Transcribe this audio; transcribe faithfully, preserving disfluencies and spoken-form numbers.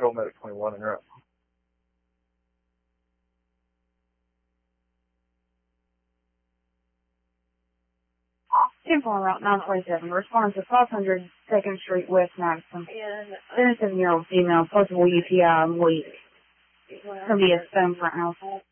Control Medic twenty-one, and you're up. ten four Route nine twenty-seven, responds to five hundred second Street West, Madison. seventy-seven-year-old female, possible U T I, weak. It's going to be a stone front house.